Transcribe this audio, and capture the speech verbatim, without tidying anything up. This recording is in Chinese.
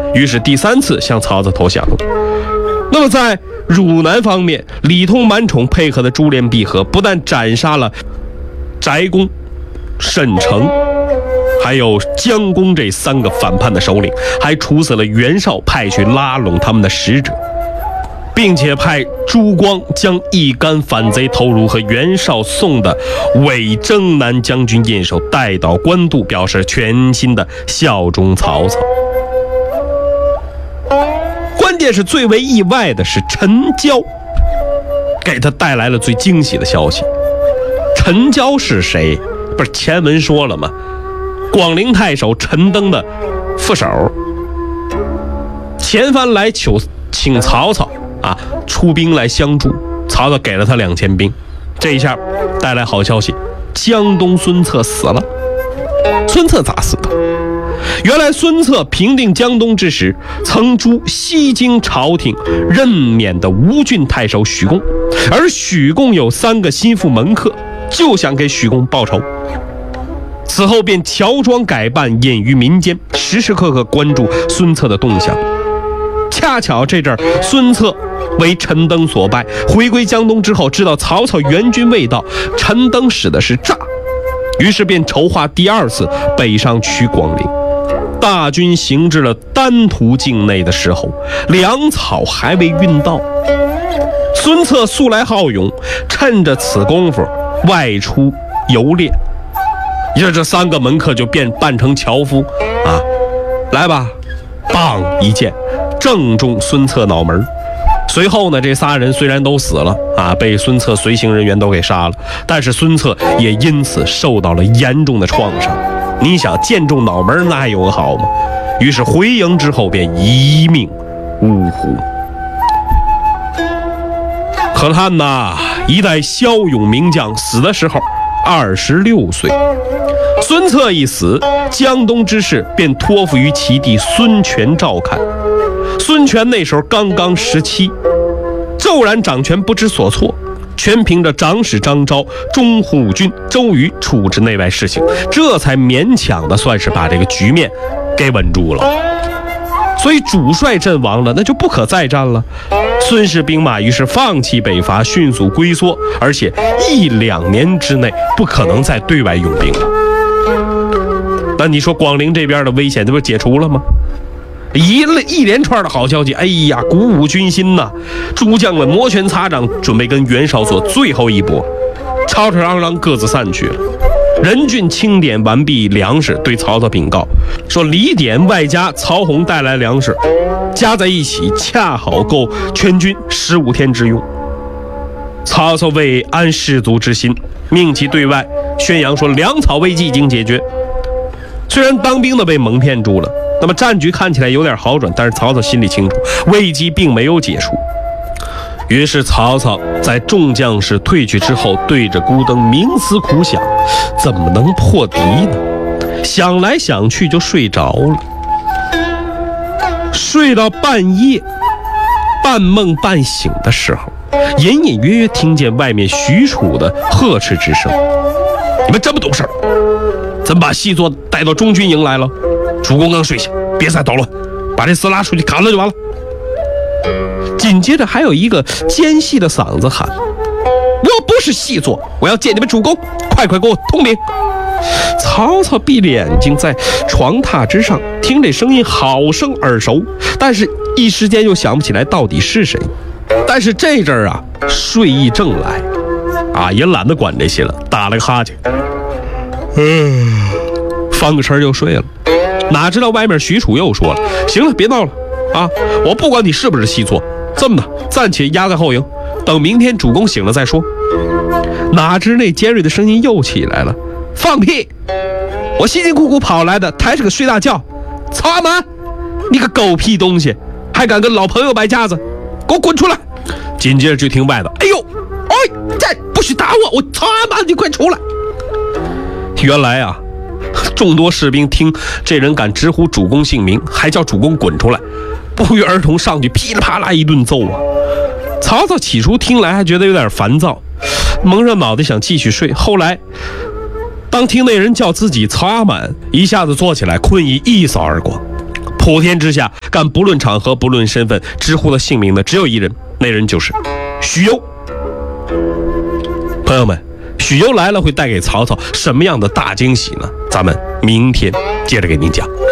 于是第三次向曹操投降了。那么在汝南方面，李通、满宠配合的珠联璧合，不但斩杀了翟公、沈成还有姜公这三个反叛的首领，还处死了袁绍派去拉拢他们的使者，并且派朱光将一干反贼头颅和袁绍送的伪征南将军印绶带到官渡，表示全心的效忠曹操。关键是最为意外的是陈交给他带来了最惊喜的消息。陈交是谁？不是前文说了吗？广陵太守陈登的副手，前番来求请曹操啊出兵来相助，曹操给了他两千兵。这一下带来好消息，江东孙策死了。孙策咋死的？原来孙策平定江东之时，曾诛西京朝廷任免的吴郡太守许公，而许公有三个心腹门客，就想给许公报仇。此后便乔装改扮，隐于民间，时时刻刻关注孙策的动向。恰巧这阵孙策为陈登所败，回归江东之后，知道曹操援军未到，陈登使的是诈，于是便筹划第二次北上取广陵。大军行至了丹徒境内的时候，粮草还未运到。孙策素来好勇，趁着此功夫外出游猎。你说这三个门客就变扮成樵夫啊，来吧，棒一剑正中孙策脑门。随后呢，这仨人虽然都死了啊，被孙策随行人员都给杀了，但是孙策也因此受到了严重的创伤。你想剑中脑门那还有个好吗？于是回营之后便一命呜呼。可叹呐，一代骁勇名将死的时候二十六岁。孙策一死，江东之事便托付于其弟孙权照看。孙权那时候刚刚十七，骤然掌权不知所措，全凭着长史张昭、中护军周瑜处置内外事情，这才勉强的算是把这个局面给稳住了。所以主帅阵亡了，那就不可再战了。孙氏兵马于是放弃北伐，迅速龟缩，而且一两年之内不可能再对外用兵了。那你说广陵这边的危险这不解除了吗？一一连串的好消息，哎呀，鼓舞军心呐！诸将们摩拳擦掌，准备跟袁绍做最后一搏。吵吵嚷嚷各自散去了。任俊清点完毕粮食，对曹操禀告说，李典外加曹洪带来粮食，加在一起恰好够全军十五天之用。曹操为安士卒之心，命其对外宣扬说粮草危机已经解决。虽然当兵的被蒙骗住了，那么战局看起来有点好转，但是曹操心里清楚，危机并没有解除。于是曹操在众将士退去之后，对着孤灯冥思苦想，怎么能破敌呢？想来想去就睡着了。睡到半夜，半梦半醒的时候，隐隐约约听见外面许褚的呵斥之声：“你们这么懂事，怎么把细作带到中军营来了？主公刚睡下，别再捣乱，把这厮拉出去砍了就完了。”紧接着还有一个尖细的嗓子喊：“我不是细作，我要见你们主公，快快给我通禀。”曹操闭着眼睛在床榻之上听这声音好生耳熟，但是一时间又想不起来到底是谁。但是这阵儿啊，睡意正来啊，也懒得管这些了，打了个哈欠，嗯，翻个身就睡了。哪知道外面许褚又说了：“行了，别闹了啊！我不管你是不是细作，这么的，暂且压在后营，等明天主公醒了再说。”哪知那尖锐的声音又起来了：“放屁！我辛辛苦苦跑来的，还是个睡大觉。曹阿瞒，你个狗屁东西，还敢跟老朋友摆架子，给我滚出来！”紧接着就听外头：“哎呦，哎，这不许打我！我曹阿瞒，你快出来！”原来啊，众多士兵听这人敢直呼主公姓名，还叫主公滚出来，不约而同上去噼里啪啦一顿揍啊！曹操起初听来还觉得有点烦躁，蒙着脑袋想继续睡，后来当听那人叫自己曹阿瞒，一下子坐起来，困意一扫而光， 普天之下，敢不论场合、不论身份直呼了姓名的只有一人，那人就是许攸。朋友们，许攸来了会带给曹操什么样的大惊喜呢？咱们明天接着给您讲。